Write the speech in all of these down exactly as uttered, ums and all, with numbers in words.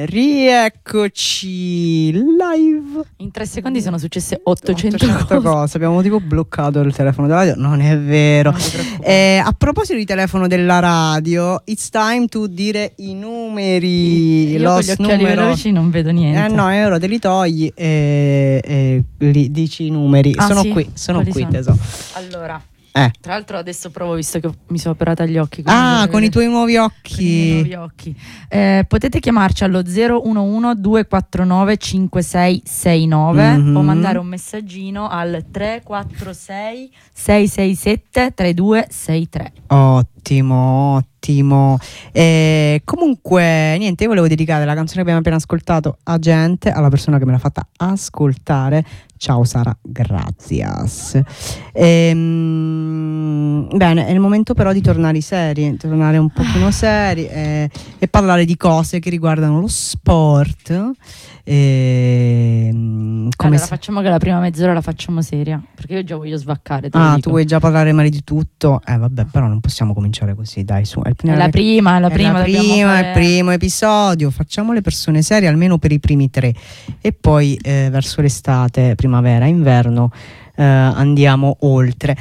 Rieccoci live. In tre secondi sono successe ottocento, ottocento cose. cose. Abbiamo tipo bloccato il telefono della radio. Non è vero. Non eh, a proposito di telefono della radio, it's time to dire i numeri. Io Los con gli occhiali numero. veloci non vedo niente. Eh no, e ora te li togli e, e li dici i numeri. Ah, sono sì? qui, sono Quali qui sono? tesoro. Allora, Eh. tra l'altro adesso provo, visto che mi sono operata gli occhi. Ah, con i tuoi nuovi Con i occhi. miei nuovi occhi. Eh, potete chiamarci allo zero uno uno due quattro nove cinque sei sei nove Mhm. o mandare un messaggino al tre quattro sei sei sei sette tre due sei tre. Ottimo, ottimo. E comunque, niente, io volevo dedicare la canzone che abbiamo appena ascoltato a gente, alla persona che me l'ha fatta ascoltare. Ciao Sara, grazias. Ehm, bene, è il momento però di tornare seri, tornare un pochino seri e, e parlare di cose che riguardano lo sport. Ehm, come Allora se- facciamo che la prima mezz'ora la facciamo seria, perché io già voglio svaccare. te lo Ah, dico. tu vuoi già parlare male di tutto? Eh vabbè, però non possiamo cominciare così, dai, su. È il È la prima, è la È prima, la dobbiamo prima, fare- il primo episodio. Facciamo le persone serie almeno per i primi tre e poi eh, verso l'estate, primavera, inverno eh, andiamo oltre.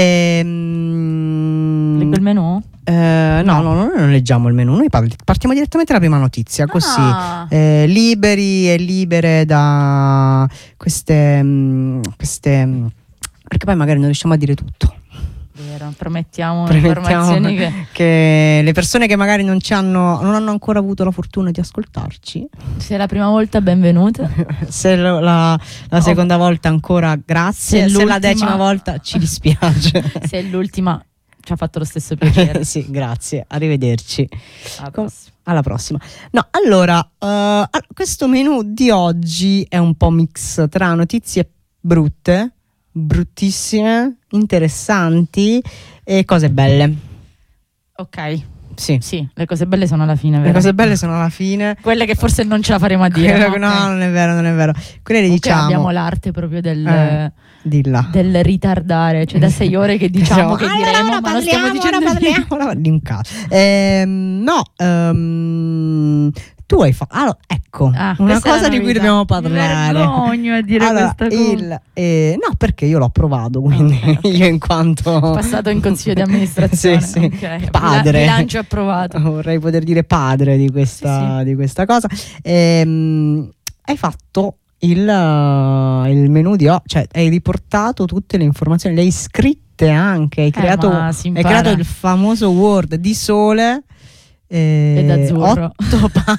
Ehm, Leggo il menù? eh, no, no, noi non leggiamo il menù, noi parli- partiamo direttamente dalla prima notizia, così Ah. eh, liberi e libere da queste, mm, queste mm, perché poi magari non riusciamo a dire tutto. Vero, promettiamo, Premettiamo informazioni che che le persone che magari non ci hanno non hanno ancora avuto la fortuna di ascoltarci, se è la prima volta benvenute. se la, la- la seconda volta ancora grazie, Se se, la l'ultima- decima volta ci dispiace. Se è l'ultima ci ha fatto lo stesso piacere. Sì, grazie, arrivederci. Alla Com- prossima. alla prossima. No, allora, eh, al- questo menù di oggi è un po' mix tra notizie brutte, bruttissime, interessanti e cose belle. Ok, Sì. sì, le cose belle sono alla fine, Le vero? cose belle sono alla fine. Quelle che forse non ce la faremo a dire. Quelle- no? no, Ok. non è vero, non è vero. Quelle le Ok, diciamo. abbiamo l'arte proprio del, Eh, Dilla. del ritardare, cioè da sei ore che diciamo che Allora, diremo, ora ma non stiamo parliamo, dicendo ora niente. parliamo, ora- di un caso. Ehm, no, ehm, tu hai fatto. Allora, ecco, Ah, una questa è la cosa di cui novità. dobbiamo parlare. Mi vergogno a dire Allora, questa cosa. il, eh, no, perché io l'ho approvato, quindi Ok, ok. io in quanto Passato in consiglio di amministrazione. Sì, sì. Ok. Padre. Bilancio approvato. vorrei poter dire padre di questa, Sì, di questa cosa. Ehm, hai fatto il, uh, il menù di oggi, cioè hai riportato tutte le informazioni, le hai scritte anche, hai creato, ma si hai impara. creato il famoso Word di sole eh, Ed azzurro. otto pa-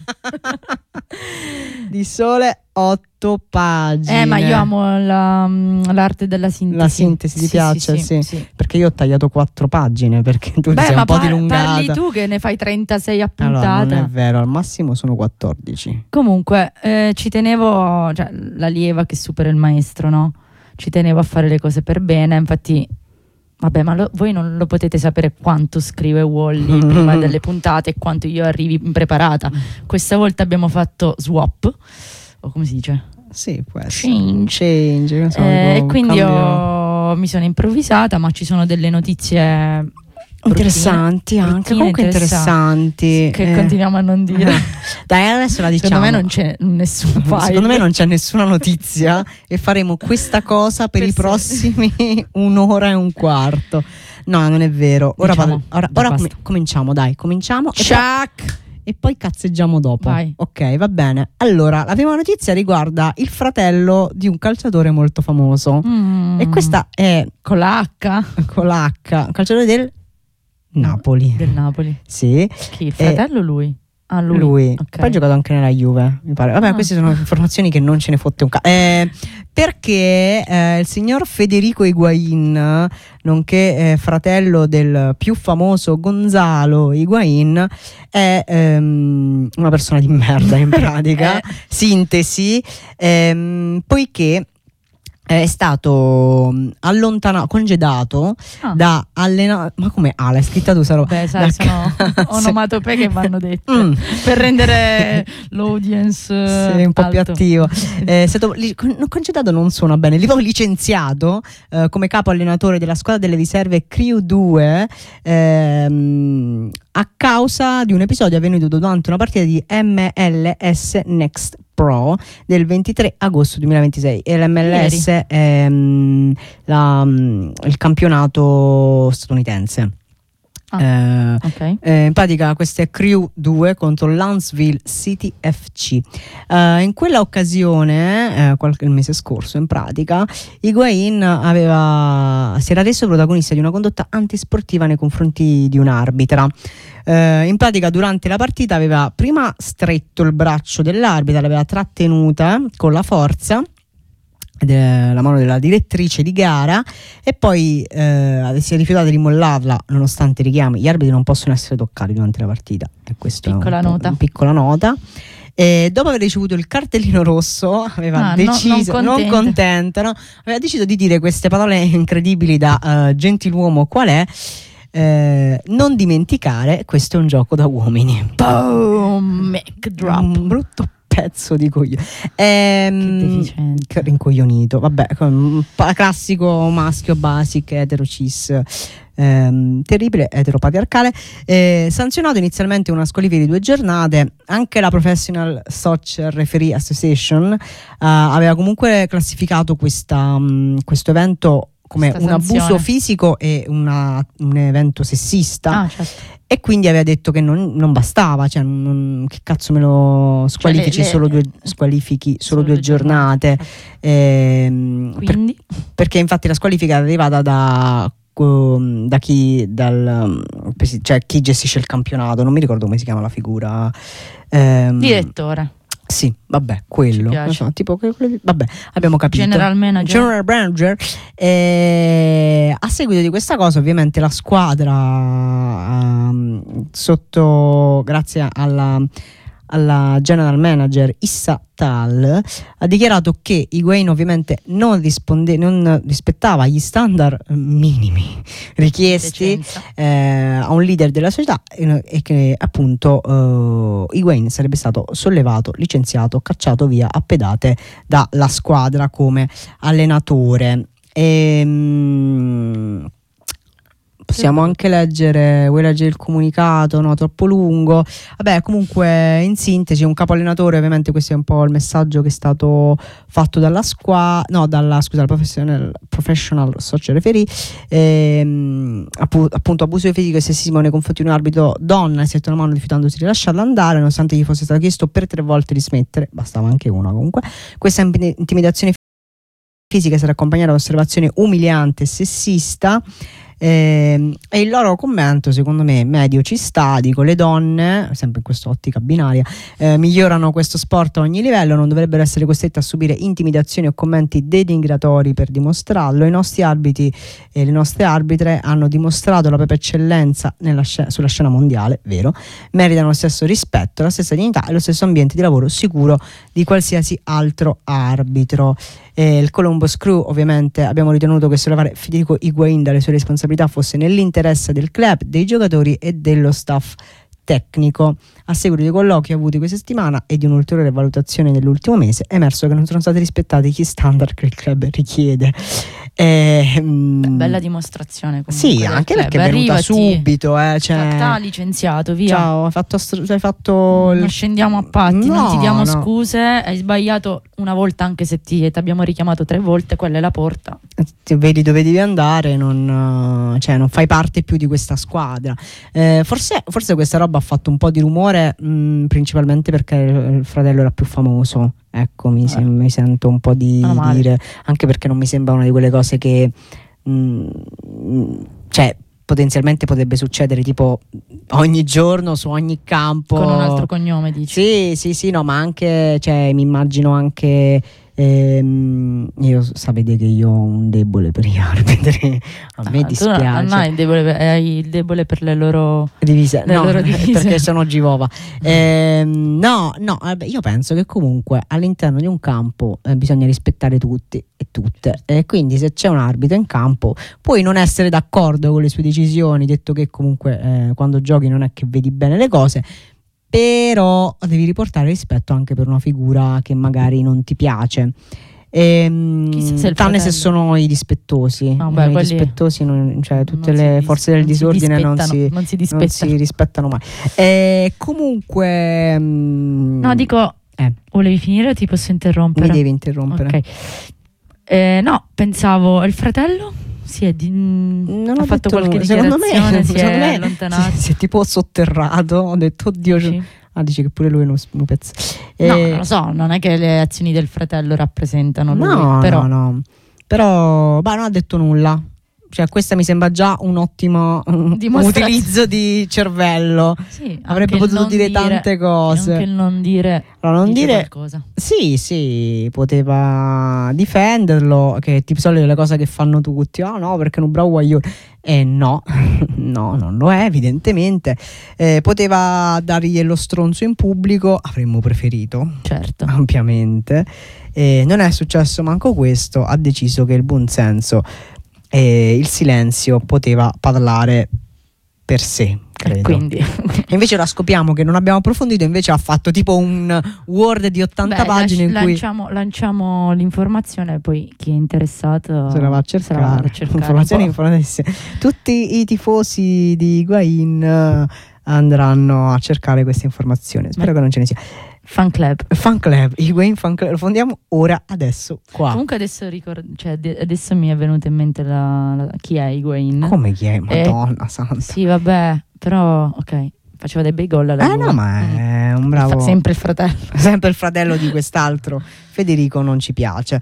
di sole otto pagine. Eh, ma io amo la- l'arte della sintesi. La sintesi ti Sì, piace? sì, Sì. sì. Perché io ho tagliato quattro pagine perché tu ti Beh, sei ma un po' par- dilungata. parli tu che ne fai trentasei a Allora, puntata. non è vero, al massimo sono quattordici. Comunque, eh, ci tenevo, cioè la lieva che supera il maestro, no? Ci tenevo a fare le cose per bene, infatti, vabbè, ma lo- voi non lo potete sapere quanto scrive Wally prima delle puntate e quanto io arrivi impreparata. Questa volta abbiamo fatto swap, o come si dice? Sì, può essere. Change. Change, non so, Eh, tipo e quindi cambio- ho- mi sono improvvisata, ma ci sono delle notizie interessanti bruttine, anche, bruttine, comunque interessanti. che eh. continuiamo a non dire. Dai, adesso la diciamo. Secondo me non c'è nessun file. Secondo me non c'è nessuna notizia e faremo questa cosa per Per i se- prossimi un'ora e un quarto. No, non è vero. Ora, Diciamo, parli- ora, dai, ora basta. com- cominciamo, dai, cominciamo. E poi- Ciak! E poi cazzeggiamo dopo. Vai. Ok, va bene. Allora, la prima notizia riguarda il fratello di un calciatore molto famoso. Mm. E questa è Con la H con l'H, un calciatore del Napoli. del Napoli. Sì, Chi? Il fratello o lui? Ah, lui. lui. Ok. Poi ha giocato anche nella Juve, mi pare. Vabbè, Ah. queste sono informazioni che non ce ne fotte un cazzo. Eh, perché eh, il signor Federico Higuain, nonché eh, fratello del più famoso Gonzalo Higuain, è ehm, una persona di merda in pratica. Eh. Sintesi, ehm, poiché è stato allontanato, congedato Ah. da allenare. Ma come ah, l'hai scritta tu, Saro? Beh, sai, Da sono cazzo. onomatopee che vanno dette Mm. per rendere l'audience Sei un po' alto. più attivo. Eh, è stato li- con- congedato non suona bene, li avevo licenziato eh, come capo allenatore della squadra delle riserve Crew due ehm, a causa di un episodio avvenuto durante una partita di M L S Next Pro del ventitré agosto duemilaventisei. E l'M L S Ieri. è um, la, um, il campionato statunitense. Ah, eh, ok. eh, in pratica questa è Crew due contro Lawrenceville City F C. Eh, in quella occasione, eh, qualche mese scorso in pratica, Higuaín aveva, si era reso protagonista di una condotta antisportiva nei confronti di un'arbitra. Eh, in pratica durante la partita aveva prima stretto il braccio dell'arbitra, l'aveva trattenuta con la forza la mano della direttrice di gara e poi eh, si è rifiutata di mollarla nonostante i richiami. Gli arbitri non possono essere toccati durante la partita, e questa Piccola è un nota. una piccola nota. E dopo aver ricevuto il cartellino rosso aveva Ah, no, deciso, non non contenta. contenta, no? Aveva deciso di dire queste parole incredibili da uh, gentiluomo qual è: eh, non dimenticare, questo è un gioco da uomini. Boom, mic drop. Un brutto pezzo di coglione. Ehm, Che deficiente. che rincoglionito. Vabbè, com- pa- classico maschio basic etero cis. Ehm, terribile, eteropatriarcale. Eh, sanzionato inizialmente una squalifica di due giornate. Anche la Professional Soccer Referee Association eh, aveva comunque classificato questa, mh, questo evento come Questa un sanzione. abuso fisico e una- un evento sessista. Ah, certo. E quindi aveva detto che non, non bastava, cioè non- che cazzo me lo squalifici Cioè, le- le- solo due, squalifichi solo solo due due giornate. giornate. Ehm, per- Quindi perché infatti la squalifica è arrivata da, um, da chi dal, um, presi- cioè chi gestisce il campionato, non mi ricordo come si chiama la figura. Ehm, direttore, Sì, vabbè, quello. Ci piace. Non so, tipo, que- quello- vabbè, abbiamo capito. general manager. General Manager. Eh, a seguito di questa cosa, ovviamente, la squadra, ehm, sotto, grazie alla, alla General Manager Issa Tal, ha dichiarato che Higuaín ovviamente non, risponde, non rispettava gli standard minimi richiesti Decenza. eh, a un leader della società e, e che appunto eh, Higuaín sarebbe stato sollevato, licenziato, cacciato via a pedate dalla squadra come allenatore. Ehm, possiamo anche leggere, vuoi leggere il comunicato? No, troppo lungo. Vabbè, comunque in sintesi un capo allenatore, ovviamente questo è un po' il messaggio che è stato fatto dalla squadra, no, dalla scusa, dalla professional, professional Soccer Referee, ehm, appu- appunto abuso fisico e sessismo nei confronti di un arbitro donna, si è una mano rifiutandosi di lasciarla andare nonostante gli fosse stato chiesto per tre volte di smettere, bastava anche una comunque. Questa intimidazione fisica sarà accompagnata da osservazione umiliante e sessista. Eh, e il loro commento secondo me medio ci sta, dico: le donne, sempre in quest'ottica binaria, eh, migliorano questo sport a ogni livello, non dovrebbero essere costrette a subire intimidazioni o commenti denigratori per dimostrarlo. I nostri arbitri e le nostre arbitre hanno dimostrato la propria eccellenza nella sc- sulla scena mondiale, vero? Meritano lo stesso rispetto, la stessa dignità e lo stesso ambiente di lavoro sicuro di qualsiasi altro arbitro. Eh, il Columbus Crew, ovviamente, abbiamo ritenuto che sollevare Federico Higuaín dalle sue responsabilità fosse nell'interesse del club, dei giocatori e dello staff tecnico. A seguito dei colloqui avuti questa settimana e di un'ulteriore valutazione nell'ultimo mese è emerso che non sono stati rispettati gli standard che il club richiede. Eh, Beh, bella dimostrazione comunque sì, del anche club. perché è venuta Arrivati, subito, eh, cioè, t'ha licenziato, via. ciao, hai fatto, hai fatto il- Non scendiamo a patti, No, non ti diamo no. scuse, hai sbagliato una volta anche se ti abbiamo richiamato tre volte, quella è la porta. Ti vedi dove devi andare, non, eh, cioè non fai parte più di questa squadra. Eh, forse, forse questa roba ha fatto un po' di rumore, mh, principalmente perché il fratello era più famoso. Ecco, mi, Eh. se- mi sento un po' di Meno male. dire, anche perché non mi sembra una di quelle cose che, mh, mh, cioè, potenzialmente potrebbe succedere tipo ogni giorno su ogni campo. Con un altro cognome, dici? Sì, sì, sì, no, ma anche, cioè, mi immagino anche. Ehm, io sapete che io ho un debole per gli arbitri, a me Ah, tu dispiace. non hai il debole, hai il debole per le loro divise, le no, loro divise. perché sono Givova. Ehm, no, no, vabbè, io penso che comunque all'interno di un campo eh, bisogna rispettare tutti e tutte, e quindi se c'è un arbitro in campo puoi non essere d'accordo con le sue decisioni, detto che comunque eh, quando giochi non è che vedi bene le cose, però devi riportare rispetto anche per una figura che magari non ti piace. E, Chissà se il tranne se fratello- sono i dispettosi. No, beh, I quelli dispettosi, non- cioè tutte non si le dis- forze del non si disordine non dispettano, si, non si non si dispettano. rispettano mai. E comunque, mm, No, dico, eh, volevi finire o ti posso interrompere? mi devi interrompere. Ok. Eh, no, pensavo, il fratello si è di- Non ha ho fatto detto qualche nulla. Secondo me, dichiarazione, si secondo è me allontanato. si, si è tipo sotterrato. Ho detto, oddio, Dici? ah, dici che pure lui è uno snupez. No, Eh, non lo so, non è che le azioni del fratello rappresentano lui, no, però no, no. Però, bah, non ha detto nulla. Cioè, questa mi sembra già un ottimo um, Dimostrazione. utilizzo di cervello. sì, Avrebbe anche il potuto non dire tante cose. Anche il non dire, Allora, non dice dire qualcosa. sì, sì, poteva difenderlo, che tipo solito le cose che fanno tutti, ah no, perché è un bravo guaglione. E no, no, non lo è, evidentemente. Eh, poteva dargli lo stronzo in pubblico, avremmo preferito, Certo. ampiamente. Eh, non è successo manco questo, ha deciso che il buonsenso e il silenzio poteva parlare per sé, credo. E quindi E invece ora scopriamo che non abbiamo approfondito, invece ha fatto tipo un Word di ottanta Beh, pagine in lasci- cui lanciamo, lanciamo l'informazione e poi chi è interessato se la va a se la cercare, vada a cercare. informazioni Un po'. informatissime. Tutti i tifosi di Higuain eh, andranno a cercare queste informazioni. Spero Beh. che non ce ne sia. Fan club. Fan club, Higuain fan club, lo fondiamo ora, adesso, qua. Comunque adesso ricordo, cioè de- adesso mi è venuta in mente la, la- chi è Higuain. Come chi è? Madonna santa. Sì, vabbè, però ok, faceva dei bei gol alla Eh Juve. no, ma Mm. è un bravo. Fa sempre il fratello. Sempre il fratello di quest'altro. Federico non ci piace.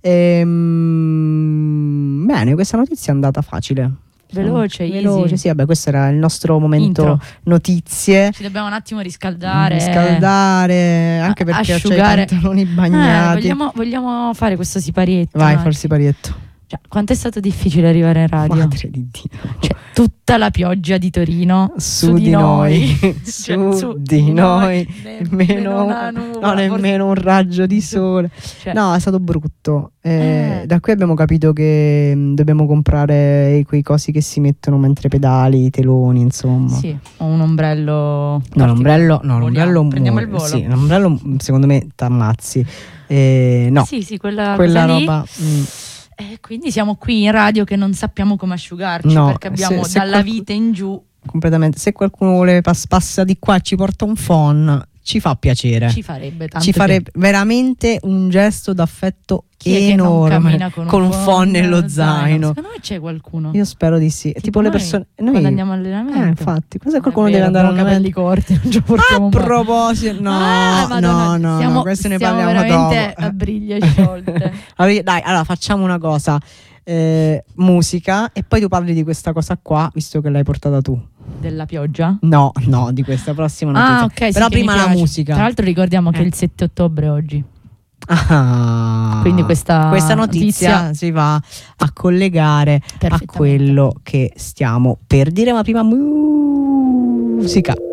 Ehm, bene, questa notizia è andata facile. Veloce, easy. Veloce, sì, vabbè, questo era il nostro momento Intro. notizie. Ci dobbiamo un attimo riscaldare. Riscaldare, anche A- perché asciugare. c'hai i pantaloni Eh, bagnati. vogliamo, vogliamo fare questo siparietto? Vai, no? fai il siparietto. Cioè, quanto è stato difficile arrivare in radio? Madre di Dio. Cioè, tutta la pioggia di Torino Su di noi, Cioè, su di noi, nemmeno, una nuvola, no, nemmeno un raggio di sole. Cioè, No, è stato brutto. Eh, Eh. Da qui abbiamo capito che mh, dobbiamo comprare quei cosi che si mettono mentre pedali, i teloni, insomma. sì, ho un ombrello. No, l'ombrello, no, Voliamo, l'ombrello prendiamo il mu- volo. Sì, l'ombrello mh, secondo me t'ammazzi. Eh, no, Sì, sì, quella, quella cosa lì. roba. mh, E quindi siamo qui in radio che non sappiamo come asciugarci No, perché abbiamo se- se dalla qualcu- vite in giù. completamente. Se qualcuno vuole pass- passa di qua e ci porta un phon, ci fa piacere. Ci farebbe tanto. Ci farebbe veramente un gesto d'affetto Chi è che non enorme cammina con un un phon nello zaino. Secondo me c'è qualcuno. Io spero di sì. Tipo, le noi, persone. Noi, quando andiamo all'allenamento. eh, infatti, cosa Non è qualcuno vero, deve andare abbiamo all'allenamento? capelli corti, non ce lo portiamo A mai. proposito, no, Ah, Madonna, no, no, siamo, no, queste ne siamo parliamo veramente dopo. a briglie sciolte. Allora, dai, allora facciamo una cosa. Eh, musica e poi tu parli di questa cosa qua, visto che l'hai portata tu. Della pioggia? No, no, di questa prossima notizia. Ah, ok. sì, Però che mi prima la piace. musica. Tra l'altro ricordiamo che Eh. è il sette ottobre oggi. Ah, Quindi questa questa notizia, notizia si va a collegare a Perfettamente. quello che stiamo per dire, ma prima musica.